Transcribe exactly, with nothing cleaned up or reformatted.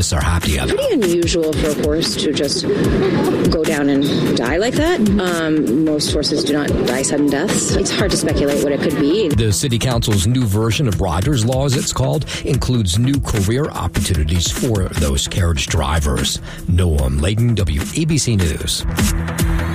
are happy of. Pretty unusual for a horse to just go down and die like that. Um, most horses do not die sudden deaths. It's hard to speculate what it could be. The City Council's new version of Rider's Law, as it's called, includes new career opportunities for those carriage drivers. Noam Layden, W A B C News.